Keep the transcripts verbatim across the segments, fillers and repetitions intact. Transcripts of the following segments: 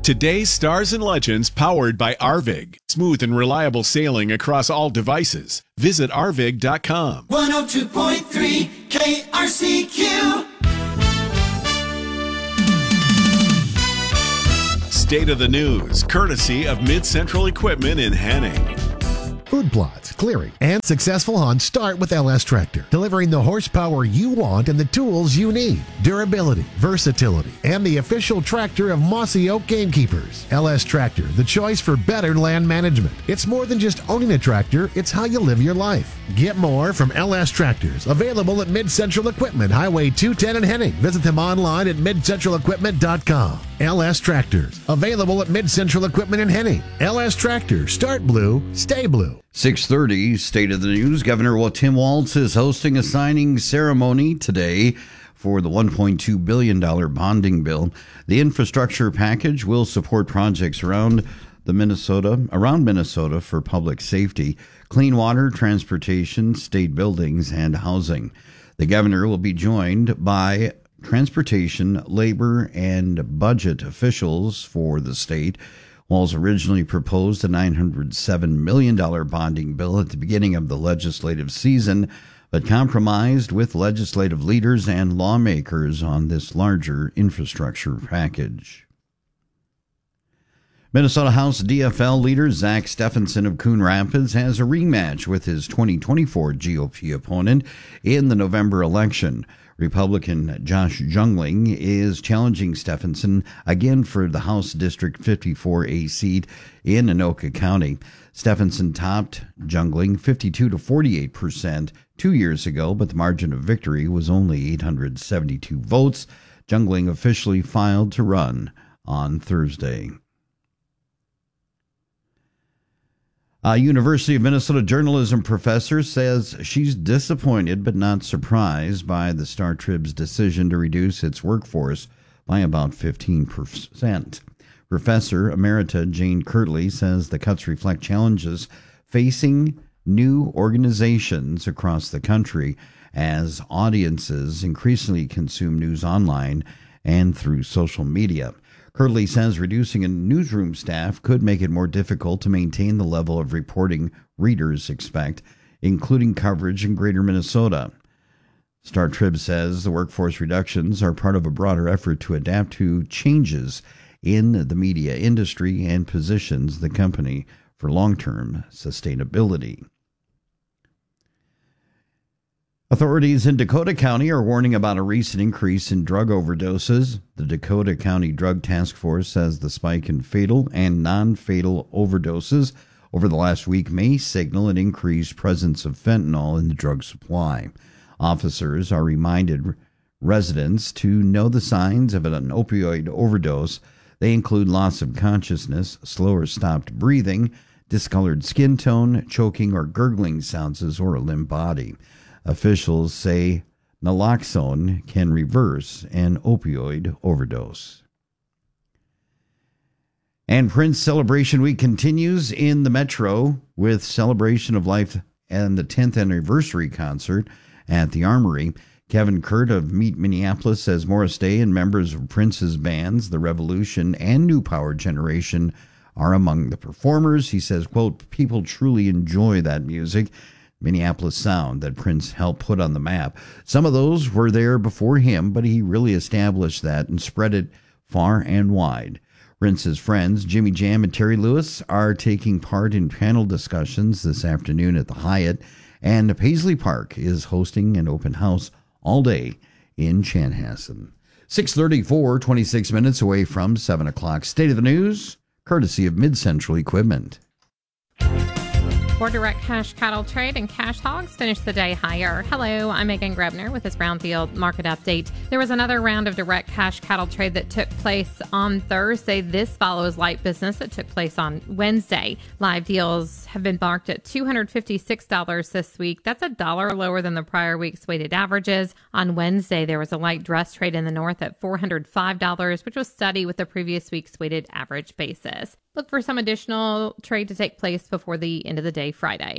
Today's Stars and Legends powered by Arvig. Smooth and reliable sailing across all devices. Visit arvig dot com. one oh two point three K R C Q. State of the News, courtesy of Mid-Central Equipment in Henning. Food plots, clearing, and successful hunts start with L S Tractor, delivering the horsepower you want and the tools you need. Durability, versatility, and the official tractor of Mossy Oak Gamekeepers. L S Tractor, the choice for better land management. It's more than just owning a tractor, it's how you live your life. Get more from L S Tractors, available at Mid-Central Equipment, Highway two ten in Henning. Visit them online at mid central equipment dot com. L S Tractors, available at Mid-Central Equipment in Henning. L S Tractor, start blue, stay blue. six thirty, State of the News. Governor Tim Walz is hosting a signing ceremony today for the one point two billion dollars bonding bill. The infrastructure package will support projects around the Minnesota, around Minnesota for public safety, clean water, transportation, state buildings, and housing. The governor will be joined by transportation, labor, and budget officials for the state. Walz originally proposed a nine hundred seven million dollars bonding bill at the beginning of the legislative season, but compromised with legislative leaders and lawmakers on this larger infrastructure package. Minnesota House D F L leader Zach Stephenson of Coon Rapids has a rematch with his twenty twenty-four G O P opponent in the November election. Republican Josh Jungling is challenging Stephenson again for the House District fifty-four A seat in Anoka County. Stephenson topped Jungling fifty-two to forty-eight percent two years ago, but the margin of victory was only eight hundred seventy-two votes. Jungling officially filed to run on Thursday. A University of Minnesota journalism professor says she's disappointed but not surprised by the Star Trib's decision to reduce its workforce by about fifteen percent. Professor Emerita Jane Kirtley says the cuts reflect challenges facing new organizations across the country as audiences increasingly consume news online and through social media. Kirtley says reducing a newsroom staff could make it more difficult to maintain the level of reporting readers expect, including coverage in greater Minnesota. Star Trib says the workforce reductions are part of a broader effort to adapt to changes in the media industry and positions the company for long-term sustainability. Authorities in Dakota County are warning about a recent increase in drug overdoses. The Dakota County Drug Task Force says the spike in fatal and non-fatal overdoses over the last week may signal an increased presence of fentanyl in the drug supply. Officers are reminded residents to know the signs of an opioid overdose. They include loss of consciousness, slow or stopped breathing, discolored skin tone, choking or gurgling sounds, or a limp body. Officials say naloxone can reverse an opioid overdose. And Prince Celebration Week continues in the Metro with Celebration of Life and the tenth anniversary concert at the Armory. Kevin Kurt of Meet Minneapolis says Morris Day and members of Prince's bands, The Revolution and New Power Generation, are among the performers. He says, quote, people truly enjoy that music. Minneapolis sound that Prince helped put on the map. Some of those were there before him, but he really established that and spread it far and wide. Prince's friends, Jimmy Jam and Terry Lewis, are taking part in panel discussions this afternoon at the Hyatt, and Paisley Park is hosting an open house all day in Chanhassen. six thirty-four, twenty-six minutes away from seven o'clock. State of the News, courtesy of Mid-Central Equipment. For direct cash cattle trade and cash hogs finish the day higher. Hello, I'm Megan Grebner with this Brownfield market update. There was another round of direct cash cattle trade that took place on Thursday. This follows light business that took place on Wednesday. Live deals have been marked at two hundred fifty-six dollars this week. That's a dollar lower than the prior week's weighted averages. On Wednesday, there was a light dress trade in the north at four hundred five dollars, which was steady with the previous week's weighted average basis. Look for some additional trade to take place before the end of the day Friday.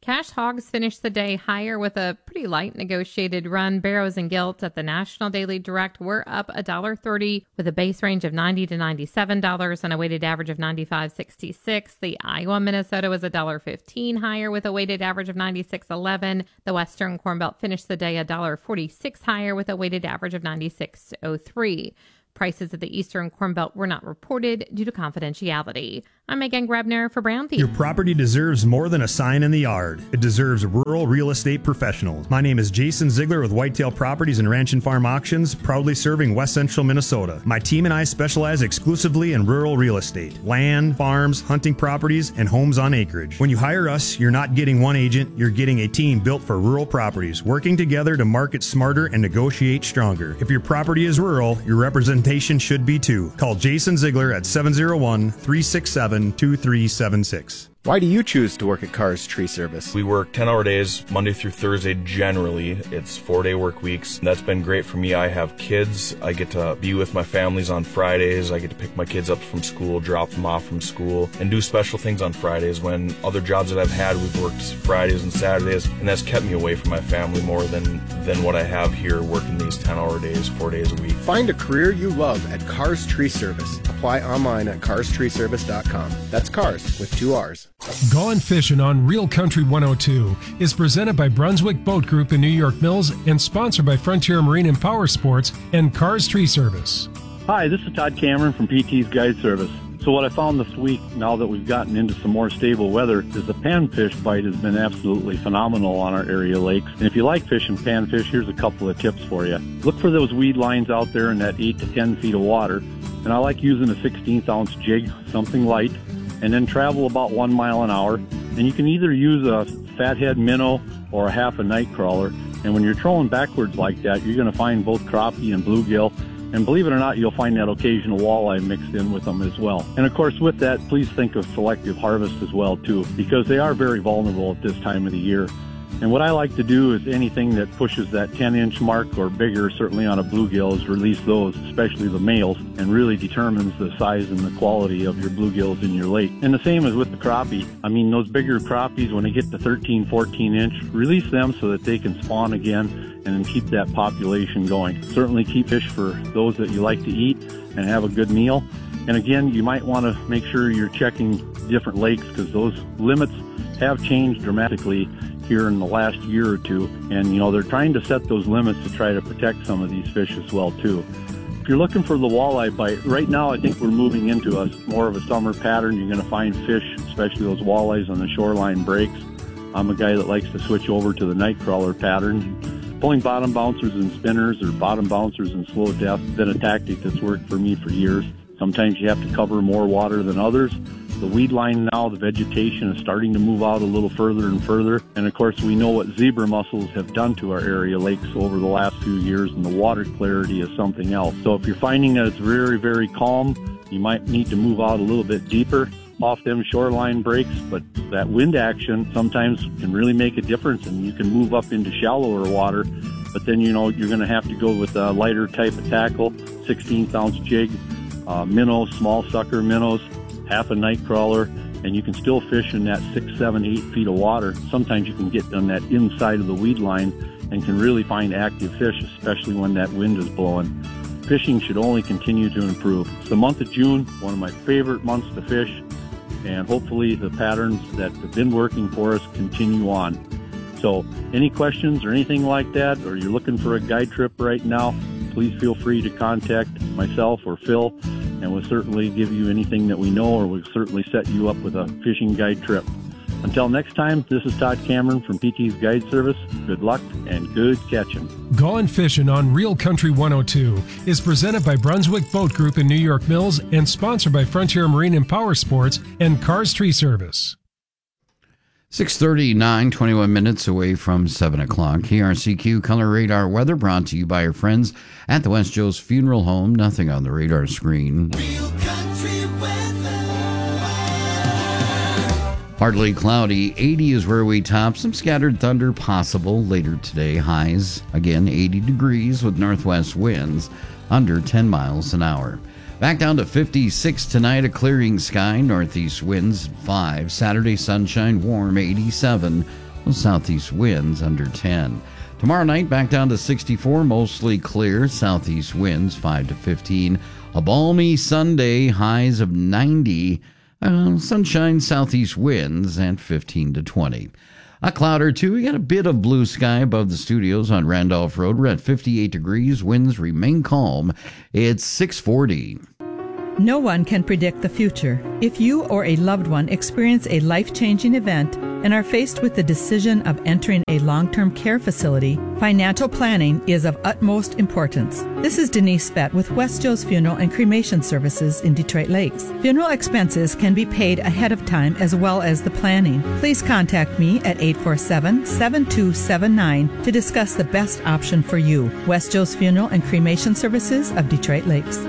Cash hogs finished the day higher with a pretty light negotiated run. Barrows and Gilt at the National Daily Direct were up one dollar thirty with a base range of ninety to ninety-seven dollars and a weighted average of ninety-five sixty-six. The Iowa Minnesota was one dollar fifteen higher with a weighted average of ninety-six eleven. The Western Corn Belt finished the day one dollar forty-six higher with a weighted average of ninety-six oh three. Prices at the Eastern Corn Belt were not reported due to confidentiality. I'm Megan Grebner for Brownfield. Your property deserves more than a sign in the yard. It deserves rural real estate professionals. My name is Jason Ziegler with Whitetail Properties and Ranch and Farm Auctions, proudly serving West Central Minnesota. My team and I specialize exclusively in rural real estate, land, farms, hunting properties, and homes on acreage. When you hire us, you're not getting one agent, you're getting a team built for rural properties, working together to market smarter and negotiate stronger. If your property is rural, your representation should be too. Call Jason Ziegler at seven oh one, three six seven, two three seven six. Why do you choose to work at Cars Tree Service? We work ten-hour days, Monday through Thursday generally. It's four-day work weeks. That's been great for me. I have kids. I get to be with my families on Fridays. I get to pick my kids up from school, drop them off from school, and do special things on Fridays. When other jobs that I've had, we've worked Fridays and Saturdays, and that's kept me away from my family more than, than what I have here working these ten-hour days, four days a week. Find a career you love at Cars Tree Service. Apply online at cars tree service dot com. That's cars with two R's. Gone Fishing on Real Country one oh two is presented by Brunswick Boat Group in New York Mills and sponsored by Frontier Marine and Power Sports and Cars Tree Service. Hi, this is Todd Cameron from P T's Guide Service. So what I found this week, now that we've gotten into some more stable weather, is the panfish bite has been absolutely phenomenal on our area lakes. And if you like fishing panfish, here's a couple of tips for you. Look for those weed lines out there in that eight to ten feet of water. And I like using a sixteenth ounce jig, something light, and then travel about one mile an hour. And you can either use a fathead minnow or a half a night crawler. And when you're trolling backwards like that, you're going to find both crappie and bluegill. And believe it or not, you'll find that occasional walleye mixed in with them as well. And of course, with that, please think of selective harvest as well, too, because they are very vulnerable at this time of the year. And what I like to do is anything that pushes that ten inch mark or bigger, certainly on a bluegill, is release those, especially the males, and really determines the size and the quality of your bluegills in your lake. And the same as with the crappie. I mean, those bigger crappies, when they get to thirteen, fourteen inch, release them so that they can spawn again and keep that population going. Certainly keep fish for those that you like to eat and have a good meal. And again, you might want to make sure you're checking different lakes because those limits have changed dramatically here in the last year or two. And, you know, they're trying to set those limits to try to protect some of these fish as well, too. If you're looking for the walleye bite, right now I think we're moving into a more of a summer pattern. You're going to find fish, especially those walleyes on the shoreline breaks. I'm a guy that likes to switch over to the night crawler pattern. Pulling bottom bouncers and spinners or bottom bouncers in slow depth has been a tactic that's worked for me for years. Sometimes you have to cover more water than others. The weed line now, the vegetation is starting to move out a little further and further. And of course, we know what zebra mussels have done to our area lakes over the last few years, and the water clarity is something else. So if you're finding that it's very, very calm, you might need to move out a little bit deeper off them shoreline breaks. But that wind action sometimes can really make a difference, and you can move up into shallower water. But then, you know, you're going to have to go with a lighter type of tackle, sixteenth ounce jig, uh, minnows, small sucker minnows, half a night crawler, and you can still fish in that six, seven, eight feet of water. Sometimes you can get on that inside of the weed line and can really find active fish, especially when that wind is blowing. Fishing should only continue to improve. It's the month of June, one of my favorite months to fish, and hopefully the patterns that have been working for us continue on. So any questions or anything like that, or you're looking for a guide trip right now, please feel free to contact myself or Phil, and we'll certainly give you anything that we know, or we'll certainly set you up with a fishing guide trip. Until next time, this is Todd Cameron from P T's Guide Service. Good luck and good catching. Gone Fishing on Real Country one oh two is presented by Brunswick Boat Group in New York Mills and sponsored by Frontier Marine and Power Sports and Cars Tree Service. six thirty-nine, twenty-one minutes away from seven o'clock. K R C Q Color Radar Weather brought to you by our friends at the West Joe's Funeral Home. Nothing on the radar screen. Real country weather. Partly cloudy. eighty is where we top. Some scattered thunder possible later today. Highs, again, eighty degrees with northwest winds under ten miles an hour. Back down to fifty-six tonight, a clearing sky, northeast winds five. Saturday, sunshine, warm, eighty-seven. Southeast winds under ten. Tomorrow night, back down to sixty-four, mostly clear. Southeast winds five to fifteen. A balmy Sunday, highs of ninety. Uh, sunshine, southeast winds, and fifteen to twenty. A cloud or two. We got a bit of blue sky above the studios on Randolph Road. We're at fifty-eight degrees. Winds remain calm. It's six forty. No one can predict the future. If you or a loved one experience a life-changing event and are faced with the decision of entering a long-term care facility, financial planning is of utmost importance. This is Denise Fett with West Joe's Funeral and Cremation Services in Detroit Lakes. Funeral expenses can be paid ahead of time as well as the planning. Please contact me at eight four seven, seven two seven nine to discuss the best option for you. West Joe's Funeral and Cremation Services of Detroit Lakes.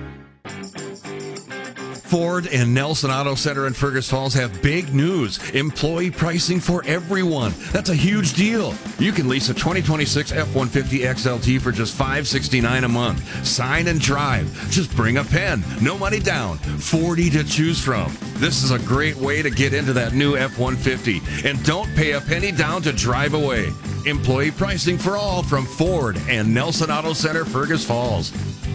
Ford and Nelson Auto Center in Fergus Falls have big news. Employee pricing for everyone. That's a huge deal. You can lease a twenty twenty-six F one fifty X L T for just five hundred sixty-nine dollars a month. Sign and drive. Just bring a pen. No money down. forty to choose from. This is a great way to get into that new F one fifty. And don't pay a penny down to drive away. Employee pricing for all from Ford and Nelson Auto Center, Fergus Falls.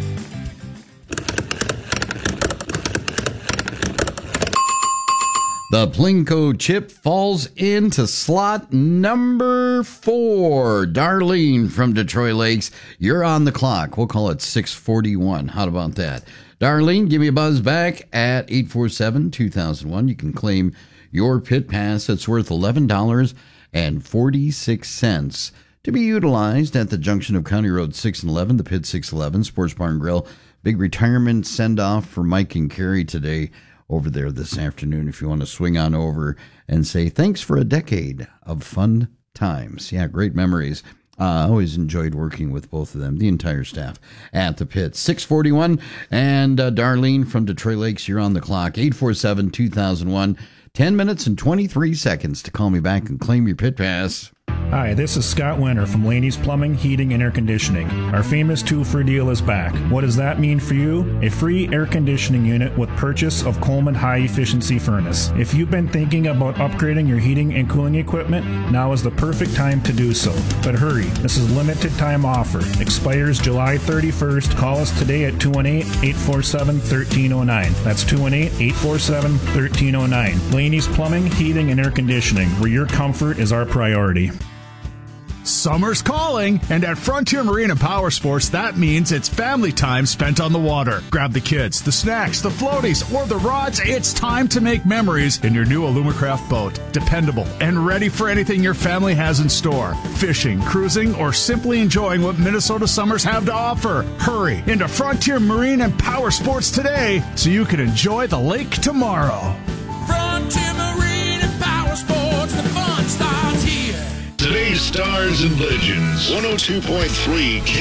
The Plinko chip falls into slot number four. Darlene from Detroit Lakes, you're on the clock. We'll call it six forty-one. How about that? Darlene, give me a buzz back at eight four seven, two thousand one. You can claim your pit pass. It's worth eleven dollars and forty-six cents to be utilized at the junction of County Road six and eleven, the Pit six eleven, Sports Barn Grill. Big retirement send-off for Mike and Carrie today over there this afternoon if you want to swing on over and say thanks for a decade of fun times. Yeah, great memories. Uh, I always enjoyed working with both of them, the entire staff at the Pit. six forty-one, and uh, Darlene from Detroit Lakes, you're on the clock. eight four seven, two thousand one. ten minutes and twenty-three seconds to call me back and claim your pit pass. Hi, this is Scott Winter from Laney's Plumbing, Heating, and Air Conditioning. Our famous two-for deal is back. What does that mean for you? A free air conditioning unit with purchase of Coleman high-efficiency furnace. If you've been thinking about upgrading your heating and cooling equipment, now is the perfect time to do so. But hurry, this is a limited-time offer. Expires July thirty-first. Call us today at two one eight, eight four seven, one three zero nine. That's two one eight, eight four seven, one three zero nine. Laney's Plumbing, Heating, and Air Conditioning, where your comfort is our priority. Summer's calling, and at Frontier Marine and Power Sports, that means it's family time spent on the water. Grab the kids, the snacks, the floaties, or the rods. It's time to make memories in your new Alumacraft boat. Dependable and ready for anything your family has in store. Fishing, cruising, or simply enjoying what Minnesota summers have to offer. Hurry into Frontier Marine and Power Sports today so you can enjoy the lake tomorrow. Frontier Marine and Power Sports, the fun starts here. Today's Stars and Legends, one oh two point three K